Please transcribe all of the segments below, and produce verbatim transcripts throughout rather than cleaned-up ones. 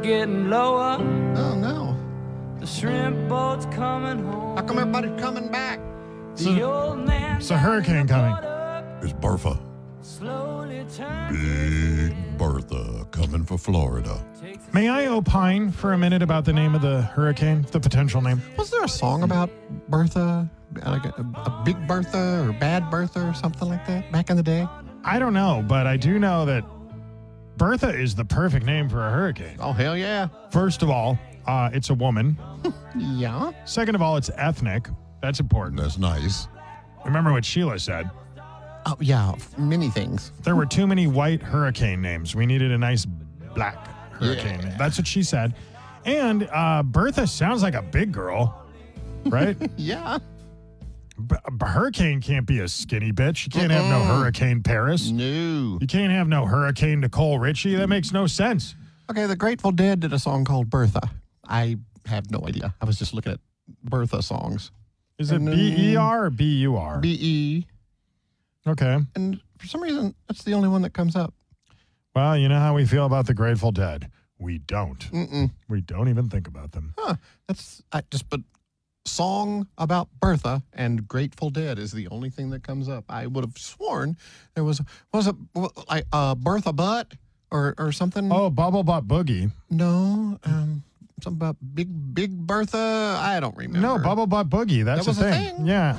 getting lower. Oh, no. The shrimp boat's coming home. How come everybody's coming back? The old man It's a hurricane coming. It's Bertha. slowly turns. Big Bertha coming for Florida. May I opine for a minute about the name of the hurricane, the potential name? Was there a song about Bertha? Like a, a big Bertha or bad Bertha or something like that back in the day? I don't know, but I do know that Bertha is the perfect name for a hurricane. Oh, hell yeah. First of all, uh, it's a woman. Yeah. Second of all, it's ethnic. That's important. That's nice. Remember what Sheila said. Oh, yeah. Many things. There were too many white hurricane names. We needed a nice black hurricane. Yeah. That's what she said. And uh, Bertha sounds like a big girl, right? Yeah. B- a hurricane can't be a skinny bitch. You can't have no Hurricane Paris. No. You can't have no Hurricane Nicole Richie. That makes no sense. Okay, the Grateful Dead did a song called Bertha. I have no idea. I was just looking at Bertha songs. Is it And then- B E R or B U R? B E. Okay. And for some reason, that's the only one that comes up. Well, you know how we feel about the Grateful Dead. We don't. Mm-mm. We don't even think about them. Huh. That's, I just, but song about Bertha and Grateful Dead is the only thing that comes up. I would have sworn there was, was it like uh, Bertha Butt or, or something? Oh, Bubble Butt Boogie. No. Um, something about Big, Big Bertha. I don't remember. No, Bubble Butt Boogie. That's That was a a thing. thing? Yeah.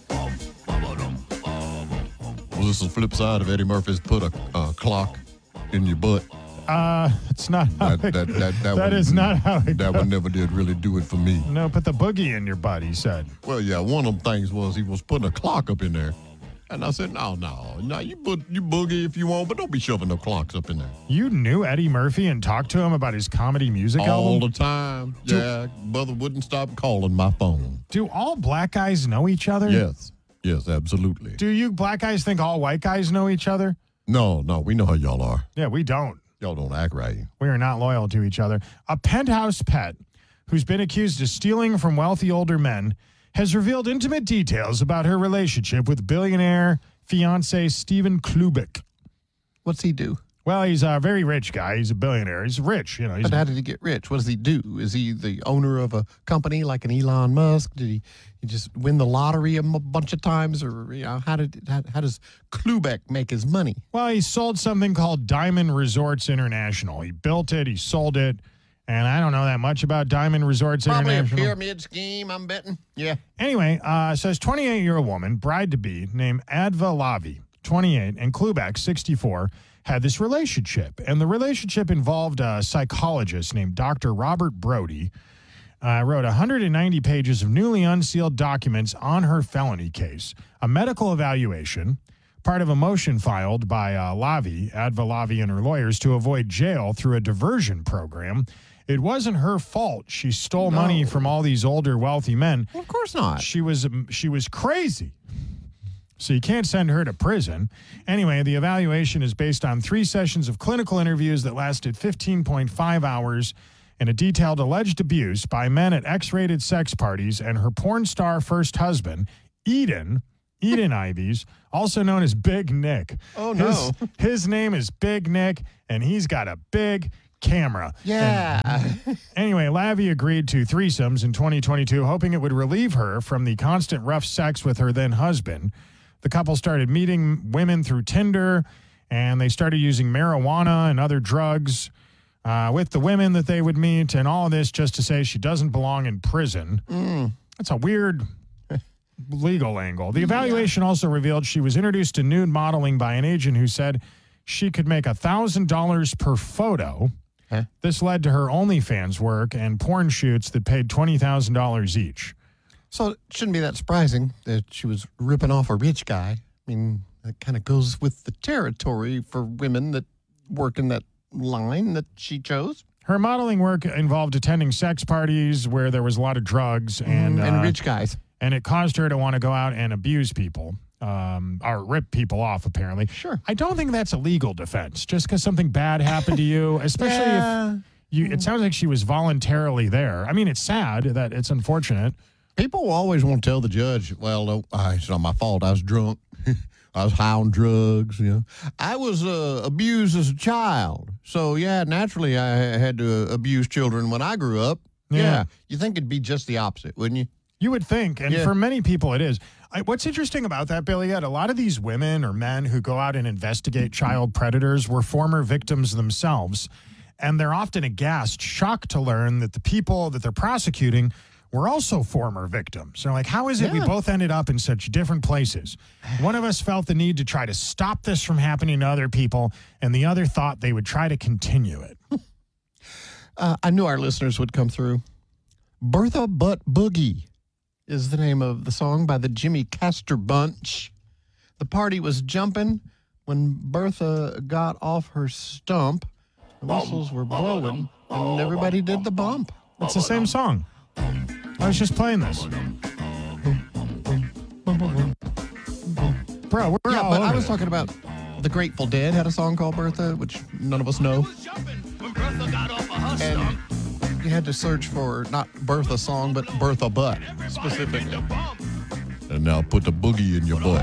Was this the flip side of Eddie Murphy's put a uh, clock in your butt? Uh, it's not how That it, that that that, that one, is not how it that goes. one never did really do it for me. No, put the boogie in your butt, he said. Well, yeah, one of them things was he was putting a clock up in there, and I said, no, no, no, you put you boogie if you want, but don't be shoving no clocks up in there You knew Eddie Murphy and talked to him about his comedy music all album? the time. Yeah, brother wouldn't stop calling my phone. Do all black guys know each other? Yes, yes, absolutely. Do you black guys think all white guys know each other? No, no, we know how y'all are. Yeah, we don't. Y'all don't act right. We are not loyal to each other. A penthouse pet who's been accused of stealing from wealthy older men has revealed intimate details about her relationship with billionaire fiance Steven Klubik. What's he do? Well, he's a very rich guy. He's a billionaire. He's rich. You know, he's But how did he get rich? What does he do? Is he the owner of a company like an Elon Musk? Did he, he just win the lottery a m- bunch of times, or you know, how did how, how does Klubek make his money? Well, he sold something called Diamond Resorts International. He built it, he sold it, and I don't know that much about Diamond Resorts Probably International. a pyramid scheme, I'm betting. Yeah. Anyway, uh, so this twenty-eight-year-old woman, bride-to-be, named Adva Lavi, twenty-eight, and Klubak, sixty-four, had this relationship. And the relationship involved a psychologist named Doctor Robert Brody. Uh, wrote one hundred ninety pages of newly unsealed documents on her felony case, a medical evaluation, part of a motion filed by uh, Lavi, Adva Lavi and her lawyers, to avoid jail through a diversion program. It wasn't her fault. She stole No. money from all these older, wealthy men. Well, of course not. She was um, she was crazy. So you can't send her to prison. Anyway, the evaluation is based on three sessions of clinical interviews that lasted fifteen point five hours and a detailed alleged abuse by men at X-rated sex parties and her porn star first husband, Eden, Eden Ivies, also known as Big Nick. Oh, His, no. his name is Big Nick, and he's got a big camera. Yeah. Anyway, Lavi agreed to threesomes in twenty twenty-two, hoping it would relieve her from the constant rough sex with her then husband. The couple started meeting women through Tinder, and they started using marijuana and other drugs uh, with the women that they would meet, and all of this just to say she doesn't belong in prison. Mm. That's a weird legal angle. The evaluation also revealed she was introduced to nude modeling by an agent who said she could make one thousand dollars per photo. Huh? This led to her OnlyFans work and porn shoots that paid twenty thousand dollars each. So it shouldn't be that surprising that she was ripping off a rich guy. I mean, that kind of goes with the territory for women that work in that line that she chose. Her modeling work involved attending sex parties where there was a lot of drugs and and uh, rich guys. and it caused her to want to go out and abuse people, um, or rip people off, apparently. Sure. I don't think that's a legal defense, just because something bad happened to you, especially Yeah. if you. It sounds like she was voluntarily there. I mean, it's sad that it's unfortunate. People will always want to tell the judge, well, no, uh, it's not my fault. I was drunk. I was high on drugs, you know. I was uh, abused as a child. So, yeah, naturally I had to abuse children when I grew up. Yeah. Yeah. You think it'd be just the opposite, wouldn't you? You would think, and Yeah. for many people it is. I, what's interesting about that, Billy Ed, a lot of these women or men who go out and investigate child predators were former victims themselves, and they're often aghast, shocked to learn that the people that they're prosecuting were also former victims. They're like, how is it we Yeah. both ended up in such different places? One of us felt the need to try to stop this from happening to other people, and the other thought they would try to continue it. Uh, I knew our listeners would come through. Bertha Butt Boogie is the name of the song by the Jimmy Castor Bunch. The party was jumping when Bertha got off her stump. The whistles were blowing, and everybody did the bump. It's the same song. I was just playing this. Bro, we're Yeah, all but over I was it. talking about the Grateful Dead had a song called Bertha, which none of us know. And you had to search for not Bertha song, but Bertha Butt specifically. And now put the boogie in your butt.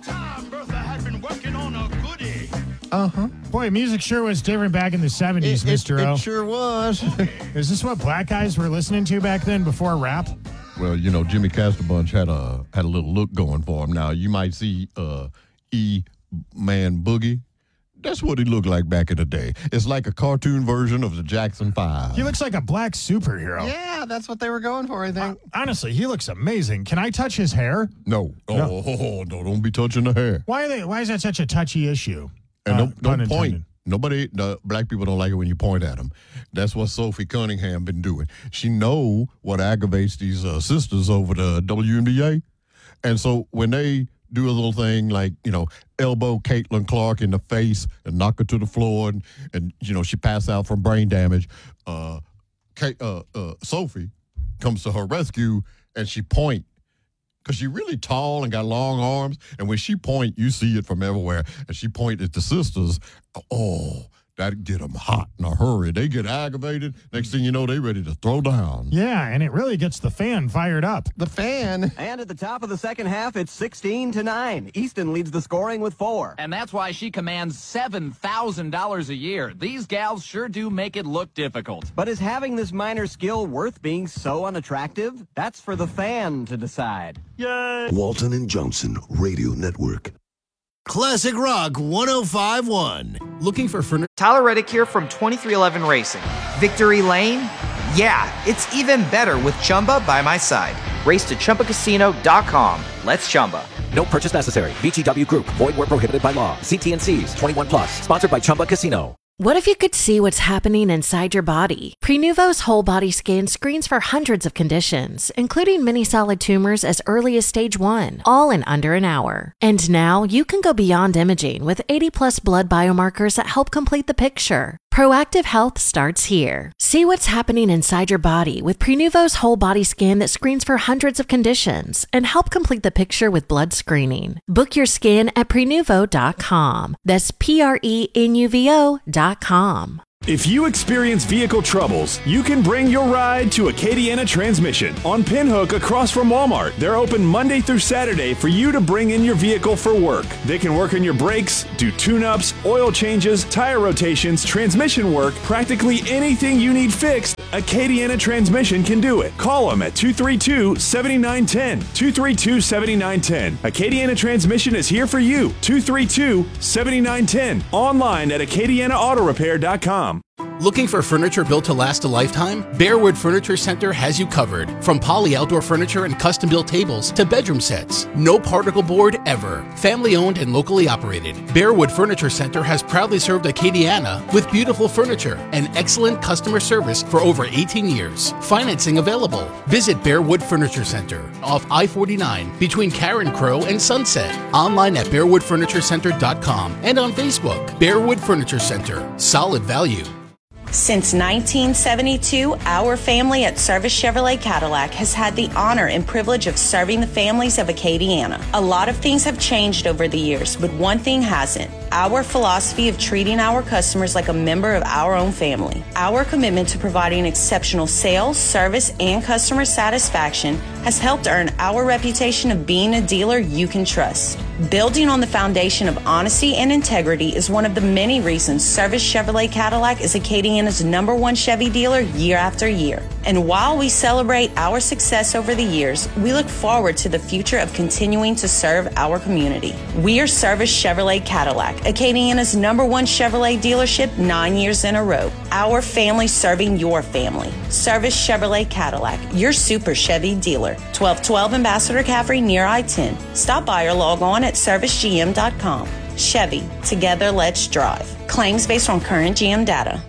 Uh-huh. Boy, music sure was different back in the seventies, It, it, Mister O. it sure was. Is this what black guys were listening to back then before rap? Well, you know, Jimmy Castor Bunch had a had a little look going for him. Now, you might see uh, E Man Boogie. That's what he looked like back in the day. It's like a cartoon version of the Jackson Five. He looks like a black superhero. Yeah, that's what they were going for, I think. Honestly, he looks amazing. Can I touch his hair? No. Oh, No. no, don't be touching the hair. Why are they? Why is that such a touchy issue? And Uh, don't, pun don't point. intended. Nobody, the black people don't like it when you point at them. That's what Sophie Cunningham been doing. She know what aggravates these uh, sisters over the W N B A. And so when they do a little thing like, you know, elbow Caitlin Clark in the face and knock her to the floor and, and you know, she passed out from brain damage, uh, Kate, uh, uh, Sophie comes to her rescue and she point. Because she's really tall and got long arms. And when she point, you see it from everywhere. And she point at the sisters. Oh, that get them hot in a hurry. They get aggravated. Next thing you know, they ready to throw down. Yeah, and it really gets the fan fired up. The fan. And at the top of the second half, it's sixteen to nine. Easton leads the scoring with four. And that's why she commands seven thousand dollars a year. These gals sure do make it look difficult. But is having this minor skill worth being so unattractive? That's for the fan to decide. Walton and Johnson Radio Network. Classic Rock one oh five point one. Looking for furniture? Tyler Reddick here from twenty-three eleven Racing. Victory Lane? Yeah, it's even better with Chumba by my side. Race to Chumba Casino dot com. Let's Chumba. No purchase necessary. V G W Group. Void where prohibited by law. See T N Cs. twenty-one plus. Sponsored by Chumba Casino. What if you could see what's happening inside your body? Prenuvo's whole body scan screens for hundreds of conditions, including many solid tumors as early as stage one, all in under an hour. And now you can go beyond imaging with eighty plus blood biomarkers that help complete the picture. Proactive health starts here. See what's happening inside your body with Prenuvo's whole body scan that screens for hundreds of conditions and help complete the picture with blood screening. Book your scan at prenuvo dot com. That's P R E N U V O dot com. If you experience vehicle troubles, you can bring your ride to Acadiana Transmission on Pinhook across from Walmart. They're open Monday through Saturday for you to bring in your vehicle for work. They can work on your brakes, do tune-ups, oil changes, tire rotations, transmission work, practically anything you need fixed. Acadiana Transmission can do it. Call them at two three two, seven nine one zero, two three two, seven nine one zero. Acadiana Transmission is here for you. two three two, seven nine one zero. Online at acadiana auto repair dot com. Looking for furniture built to last a lifetime? Bearwood Furniture Center has you covered. From poly outdoor furniture and custom-built tables to bedroom sets. No particle board ever. Family owned and locally operated. Bearwood Furniture Center has proudly served Acadiana with beautiful furniture and excellent customer service for over eighteen years. Financing available. Visit Bearwood Furniture Center off I forty-nine between Karen Crow and Sunset. Online at bearwood furniture center dot com and on Facebook. Bearwood Furniture Center. Solid value. Since nineteen seventy-two, our family at Service Chevrolet Cadillac has had the honor and privilege of serving the families of Acadiana. A lot of things have changed over the years, but one thing hasn't. Our philosophy of treating our customers like a member of our own family. Our commitment to providing exceptional sales, service, and customer satisfaction has helped earn our reputation of being a dealer you can trust. Building on the foundation of honesty and integrity is one of the many reasons Service Chevrolet Cadillac is Acadiana's number one Chevy dealer year after year. And while we celebrate our success over the years, we look forward to the future of continuing to serve our community. We are Service Chevrolet Cadillac, Acadiana's number one Chevrolet dealership nine years in a row. Our family serving your family. Service Chevrolet Cadillac, your super Chevy dealer. twelve twelve Ambassador Caffrey near I ten. Stop by or log on at service g m dot com. Chevy, together let's drive. Claims based on current G M data.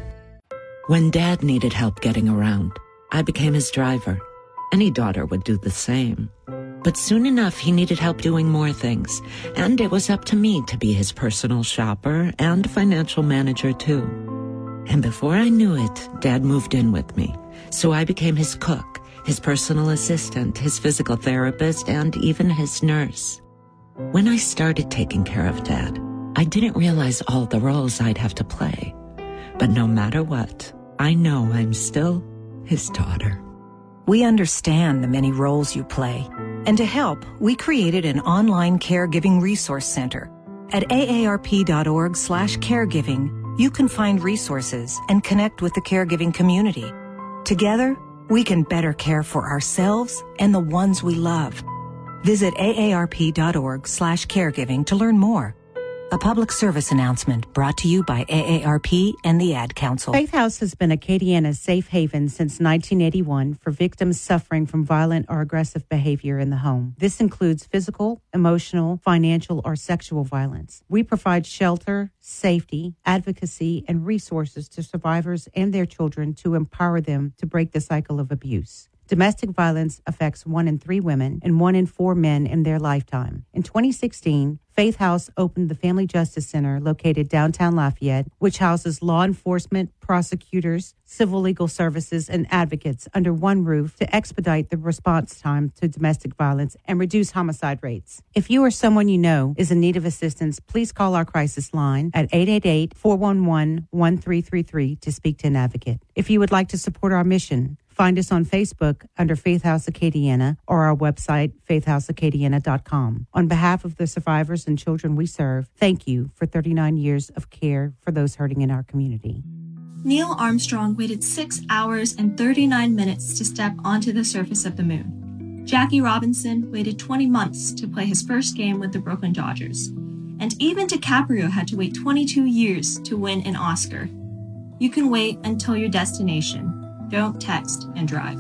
When Dad needed help getting around, I became his driver. Any daughter would do the same. But soon enough, he needed help doing more things, and it was up to me to be his personal shopper and financial manager, too. And before I knew it, Dad moved in with me, so I became his cook, his personal assistant, his physical therapist, and even his nurse. When I started taking care of Dad, I didn't realize all the roles I'd have to play. But no matter what, I know I'm still his daughter. We understand the many roles you play. And to help, we created an online caregiving resource center. At aarp.org slash caregiving, you can find resources and connect with the caregiving community. Together, we can better care for ourselves and the ones we love. Visit aarp.org slash caregiving to learn more. A public service announcement brought to you by A A R P and the Ad Council. Faith House has been Acadiana's safe haven since nineteen eighty-one for victims suffering from violent or aggressive behavior in the home. This includes physical, emotional, financial, or sexual violence. We provide shelter, safety, advocacy, and resources to survivors and their children to empower them to break the cycle of abuse. Domestic violence affects one in three women and one in four men in their lifetime. In twenty sixteen, Faith House opened the Family Justice Center located downtown Lafayette, which houses law enforcement, prosecutors, civil legal services, and advocates under one roof to expedite the response time to domestic violence and reduce homicide rates. If you or someone you know is in need of assistance, please call our crisis line at eight eight eight, four one one, one three three three to speak to an advocate. If you would like to support our mission, find us on Facebook under Faith House Acadiana or our website, faith house acadiana dot com. On behalf of the survivors and children we serve, thank you for thirty-nine years of care for those hurting in our community. Neil Armstrong waited six hours and thirty-nine minutes to step onto the surface of the moon. Jackie Robinson waited twenty months to play his first game with the Brooklyn Dodgers. And even DiCaprio had to wait twenty-two years to win an Oscar. You can wait until your destination. Don't text and drive.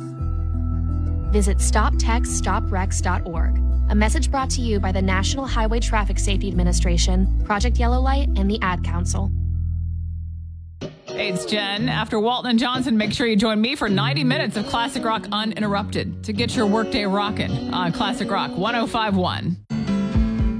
Visit stop text stop wrecks dot org. A message brought to you by the National Highway Traffic Safety Administration, Project Yellow Light, and the Ad Council. Hey, it's Jen. After Walton and Johnson, make sure you join me for ninety minutes of classic rock uninterrupted to get your workday rocking on Classic Rock one oh five point one.